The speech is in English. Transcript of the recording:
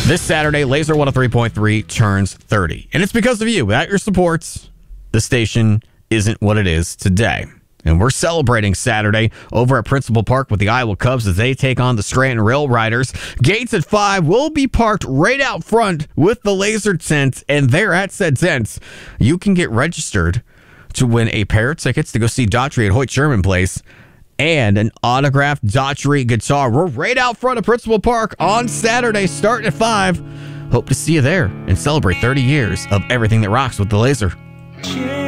This Saturday, Laser 103.3 turns 30. And it's because of you. Without your supports, the station isn't what it is today. And we're celebrating Saturday over at Principal Park with the Iowa Cubs as they take on the Scranton Rail Riders. Gates at 5 will be parked right out front with the Laser tent. And there at said tent, you can get registered to win a pair of tickets to go see Daughtry at Hoyt Sherman Place and an autographed Daughtry guitar. We're right out front of Principal Park on Saturday, starting at 5. Hope to see you there and celebrate 30 years of everything that rocks with the Laser.